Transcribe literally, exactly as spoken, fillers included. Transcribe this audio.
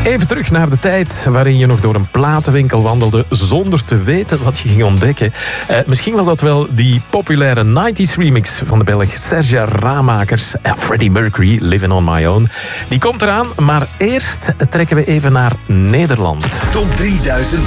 Even terug naar de tijd waarin je nog door een platenwinkel wandelde zonder te weten wat je ging ontdekken. Uh, misschien was dat wel die populaire nineties remix van de Belg Serge Ramakers. Uh, Freddie Mercury, Living on My Own. Die komt eraan, maar eerst trekken we even naar Nederland. Top drieduizend